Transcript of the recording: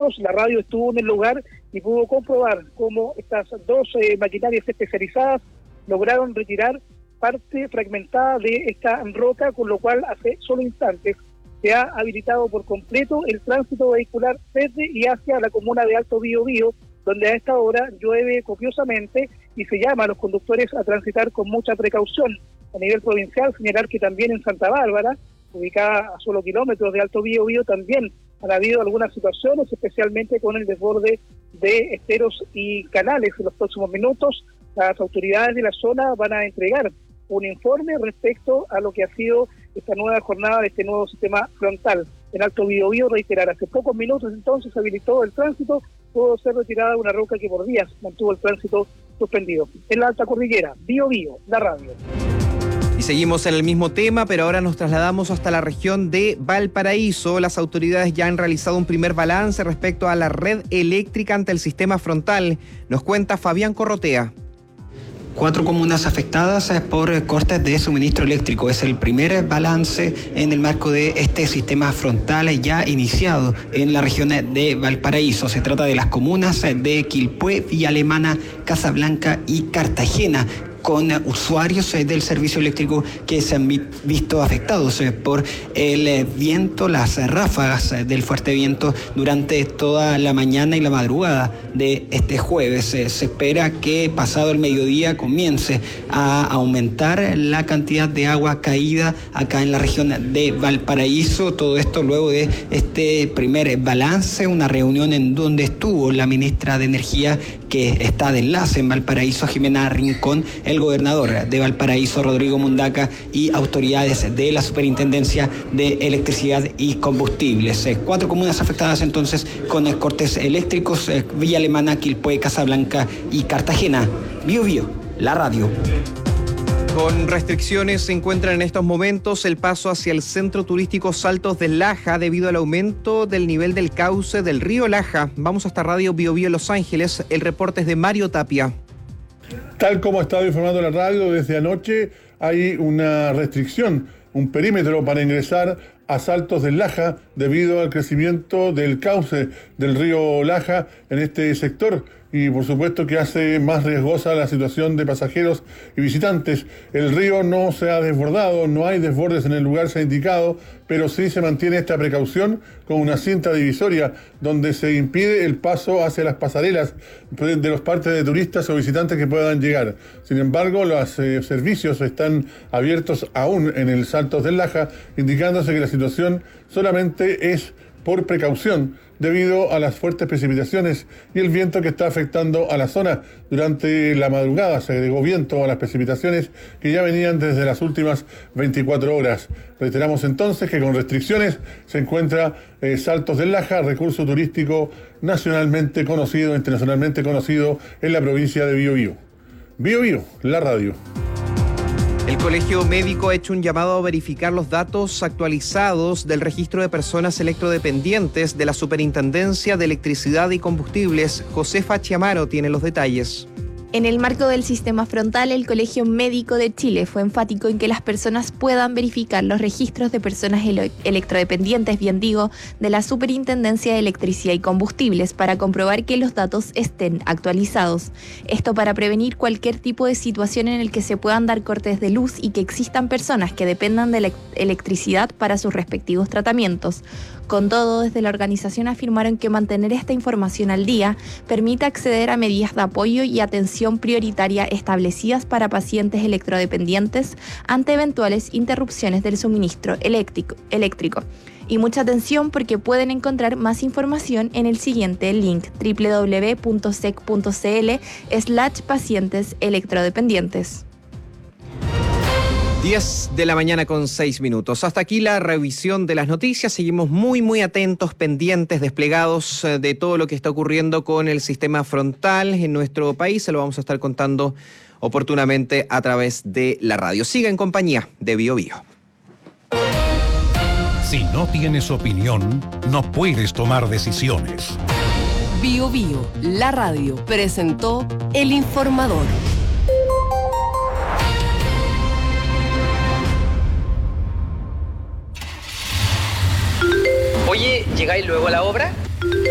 minutos la radio estuvo en el lugar y pudo comprobar cómo estas dos maquinarias especializadas lograron retirar parte fragmentada de esta roca, con lo cual hace solo instantes se ha habilitado por completo el tránsito vehicular desde y hacia la comuna de Alto Biobío, donde a esta hora llueve copiosamente y se llama a los conductores a transitar con mucha precaución. A nivel provincial, señalar que también en Santa Bárbara, ubicada a solo kilómetros de Alto Biobío, también han habido algunas situaciones, especialmente con el desborde de esteros y canales. En los próximos minutos, las autoridades de la zona van a entregar un informe respecto a lo que ha sido esta nueva jornada de este nuevo sistema frontal. En Alto Biobío, reiterar, hace pocos minutos entonces habilitó el tránsito, pudo ser retirada una roca que por días mantuvo el tránsito suspendido. En la alta cordillera, Biobío, la radio. Y seguimos en el mismo tema, pero ahora nos trasladamos hasta la región de Valparaíso. Las autoridades ya han realizado un primer balance respecto a la red eléctrica ante el sistema frontal. Nos cuenta Fabián Corrotea. 4 comunas afectadas por cortes de suministro eléctrico. Es el primer balance en el marco de este sistema frontal ya iniciado en la región de Valparaíso. Se trata de las comunas de Quilpué, Villa Alemana, Casablanca y Cartagena, con usuarios del servicio eléctrico que se han visto afectados por el viento, las ráfagas del fuerte viento durante toda la mañana y la madrugada de este jueves. Se espera que pasado el mediodía comience a aumentar la cantidad de agua caída acá en la región de Valparaíso. Todo esto luego de este primer balance, una reunión en donde estuvo la ministra de Energía, que está de enlace en Valparaíso, Jimena Rincón, el gobernador de Valparaíso, Rodrigo Mundaca, y autoridades de la Superintendencia de Electricidad y Combustibles. 4 comunas afectadas entonces con cortes eléctricos: Villa Alemana, Quilpué, Casablanca y Cartagena. Biobío, la radio. Con restricciones se encuentran en estos momentos el paso hacia el centro turístico Saltos del Laja debido al aumento del nivel del cauce del río Laja. Vamos hasta Radio Biobío Los Ángeles. El reporte es de Mario Tapia. Tal como ha estado informando la radio desde anoche, hay una restricción, un perímetro para ingresar a Saltos del Laja debido al crecimiento del cauce del río Laja en este sector, y por supuesto que hace más riesgosa la situación de pasajeros y visitantes. El río no se ha desbordado, no hay desbordes en el lugar se ha indicado, pero sí se mantiene esta precaución con una cinta divisoria donde se impide el paso hacia las pasarelas de los partes de turistas o visitantes que puedan llegar. Sin embargo, los servicios están abiertos aún en el Saltos del Laja, indicándose que la situación solamente es por precaución debido a las fuertes precipitaciones y el viento que está afectando a la zona. Durante la madrugada se agregó viento a las precipitaciones que ya venían desde las últimas 24 horas. Reiteramos entonces que con restricciones se encuentra Saltos del Laja, recurso turístico nacionalmente conocido, internacionalmente conocido en la provincia de Biobío. Biobío, la radio. El Colegio Médico ha hecho un llamado a verificar los datos actualizados del registro de personas electrodependientes de la Superintendencia de Electricidad y Combustibles. Josefa Chiamaro tiene los detalles. En el marco del sistema frontal, el Colegio Médico de Chile fue enfático en que las personas puedan verificar los registros de personas electrodependientes, de la Superintendencia de Electricidad y Combustibles para comprobar que los datos estén actualizados. Esto para prevenir cualquier tipo de situación en el que se puedan dar cortes de luz y que existan personas que dependan de la electricidad para sus respectivos tratamientos. Con todo, desde la organización afirmaron que mantener esta información al día permite acceder a medidas de apoyo y atención prioritaria establecidas para pacientes electrodependientes ante eventuales interrupciones del suministro eléctrico. Y mucha atención porque pueden encontrar más información en el siguiente link: www.sec.cl/pacientes electrodependientes. 10 de la mañana con 6 minutos. Hasta aquí la revisión de las noticias. Seguimos muy atentos, pendientes, desplegados de todo lo que está ocurriendo con el sistema frontal en nuestro país. Se lo vamos a estar contando oportunamente a través de la radio. Siga en compañía de Biobío. Si no tienes opinión, no puedes tomar decisiones. Biobío, la radio, presentó El Informador. Oye, ¿llegáis luego a la obra?